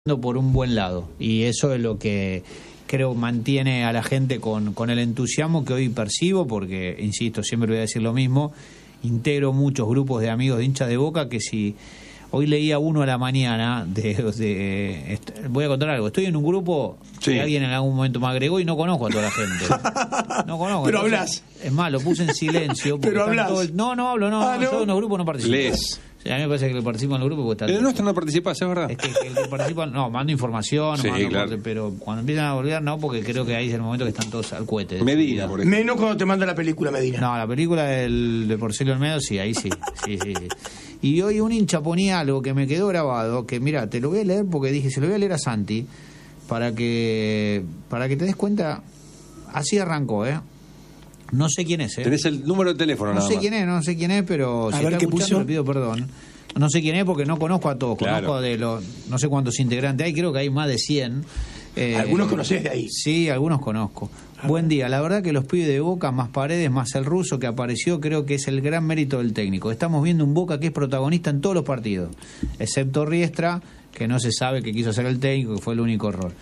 por un buen lado, y eso es lo que creo mantiene a la gente con el entusiasmo que hoy percibo, porque, insisto, siempre voy a decir lo mismo, integro muchos grupos de amigos de hinchas de Boca que si hoy leía uno a la mañana voy a contar algo, estoy en un grupo que alguien en algún momento me agregó y no conozco a toda la gente. No conozco. Pero entonces, hablas. Es más, lo puse en silencio. Pero hablas. No hablo, yo en los grupos no participo. Lees. Sí, a mí me parece que participo en los grupos porque está. En el nuestro no participás, es verdad. Es que el que participa, mando información, claro. pero cuando empiezan a volver, no, porque creo que ahí es el momento que están todos al cohete. Medina, por ejemplo. Menos cuando te manda la película Medina. No, la película de Porcelio Olmedo, sí, ahí sí. Sí. Y hoy un hincha ponía algo que me quedó grabado, que mira, te lo voy a leer porque dije, se lo voy a leer a Santi, para que te des cuenta, así arrancó, No sé quién es, Tenés el número de teléfono, no sé quién es, pero a si ver está qué escuchando puso. le pido perdón. No sé quién es porque no conozco a todos, Claro. conozco de los no sé cuántos integrantes hay, creo que hay más de 100. Algunos conocés de ahí. Sí, algunos conozco. Buen día, la verdad que los pibes de Boca, más Paredes, más el ruso que apareció, creo que es el gran mérito del técnico. Estamos viendo un Boca que es protagonista en todos los partidos, excepto Riestra, que no se sabe qué quiso hacer el técnico, que fue el único error.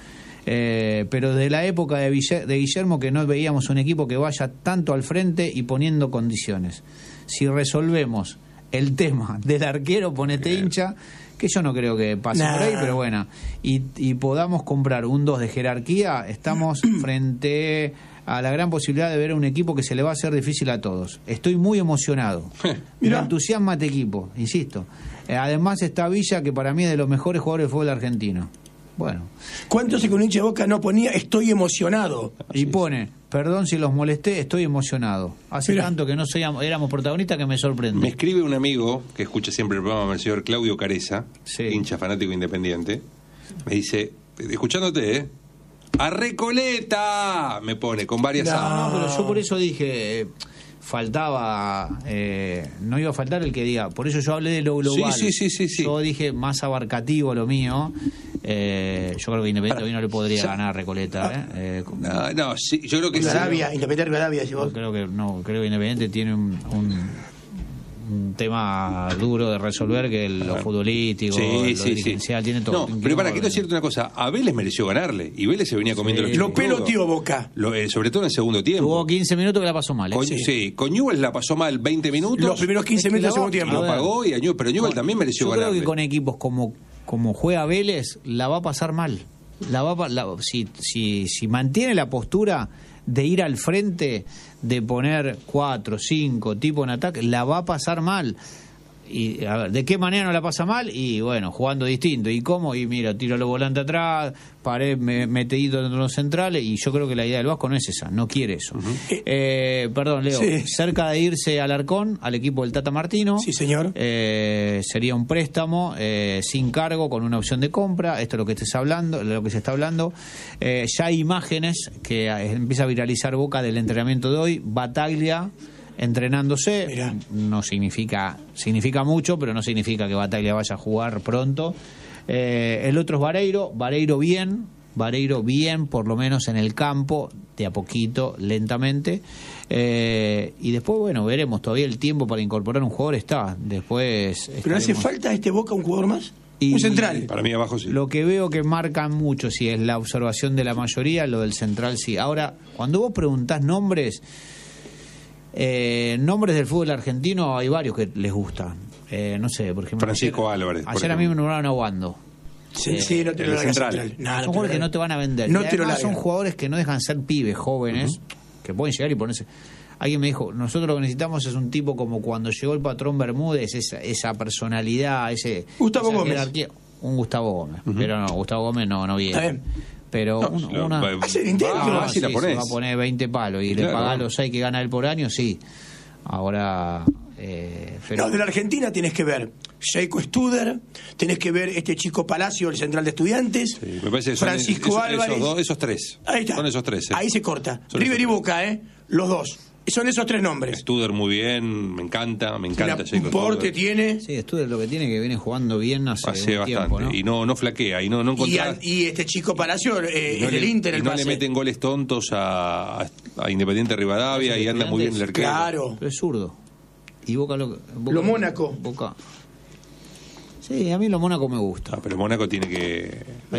Pero de la época de Guillermo, que no veíamos un equipo que vaya tanto al frente y poniendo condiciones. Si resolvemos el tema del arquero, ponete hincha, que yo no creo que pase por ahí, pero bueno, y podamos comprar un 2 de jerarquía, estamos frente a la gran posibilidad de ver a un equipo que se le va a hacer difícil a todos. Estoy muy emocionado. Me entusiasma este equipo, insisto. Además está Villa, que para mí es de los mejores jugadores de fútbol argentino. Bueno. ¿Cuánto hace que un hincha de Boca no ponía estoy emocionado? Y pone, perdón si los molesté, estoy emocionado. Hace tanto que no éramos protagonistas que me sorprende. Me escribe un amigo que escucha siempre el programa, el señor Claudio Careza, hincha fanático independiente. Me dice, escuchándote, ¡a Recoleta! Me pone, con varias No, pero yo por eso dije, faltaba, no iba a faltar el que diga, por eso yo hablé de lo global. Sí. Yo dije más abarcativo lo mío. Yo creo que Independiente hoy no le podría ganar a Recoleta. Yo creo que Rivadavia, Independiente Rivadavia, si vos. Creo que Independiente tiene un tema duro de resolver, que lo futbolístico, lo dirigencial, tiene todo. No, pero quiero decirte una cosa, a Vélez mereció ganarle, y Vélez se venía comiendo los Lo peloteó Boca. Sobre todo en el segundo tiempo. Tuvo 15 minutos que la pasó mal. Con Newell la pasó mal 20 minutos. Los primeros 15 minutos del segundo tiempo. Lo pagó, pero Newell también mereció ganarle. Yo creo que con equipos como juega Vélez, la va a pasar mal. Si mantiene la postura de ir al frente, de poner 4, 5 tipos en ataque, la va a pasar mal. Y a ver, ¿de qué manera no la pasa mal? Y bueno, jugando distinto. ¿Y cómo? Y mira, tiro los volantes atrás, metido dentro de los centrales, y yo creo que la idea del Vasco no es esa, no quiere eso. Perdón, Leo, cerca de irse al Alarcón, al equipo del Tata Martino. Sí, señor. Sería un préstamo sin cargo, con una opción de compra. Esto es lo que se está hablando. Ya hay imágenes que empieza a viralizar Boca del entrenamiento de hoy. Bataglia entrenándose. Mirá. No significa mucho, pero no significa que Bataglia vaya a jugar pronto. El otro es Vareiro bien, por lo menos en el campo, de a poquito, lentamente. Y después, bueno, veremos, todavía el tiempo para incorporar un jugador está. Después. ¿Pero hace falta a Boca un jugador más? Un central. Para mí abajo sí. Lo que veo que marcan mucho, si es la observación de la mayoría, lo del central sí. Ahora, cuando vos preguntás nombres del fútbol argentino, hay varios que les gusta. No sé, por ejemplo, Francisco Álvarez. Ayer a mí me nombraron a Wando. Sí, no te lo dan central. Son jugadores que no te van a vender. Son jugadores que no dejan ser pibes jóvenes, que pueden llegar y ponerse. Alguien me dijo, nosotros lo que necesitamos es un tipo como cuando llegó el patrón Bermúdez, esa personalidad, Gustavo Gómez. Jerarquía. Un Gustavo Gómez. Pero no, Gustavo Gómez no viene. Está bien. Pero hace el intento. Se va a poner 20 palos y le paga los 6 que gana él por año, sí. Ahora de la Argentina tienes que ver Sheiko Studer, tenés que ver este chico Palacio, el central de Estudiantes, me parece que Francisco Álvarez, esos tres. Ahí está. Son esos tres. Ahí se corta. River y Boca, los dos. Son esos tres nombres. Studer muy bien, me encanta Sheiko Porte tiene. Sí, Studer lo que tiene que viene jugando bien hace bastante tiempo, ¿no? Y no flaquea y no encontrás. Y este chico Palacio es del Inter, el no pase. le meten goles tontos a Independiente Rivadavia y anda muy bien el arquero. Claro. Pero es zurdo. Y Boca lo Mónaco. Boca. Sí, a mí lo Mónaco me gusta. Pero Mónaco tiene que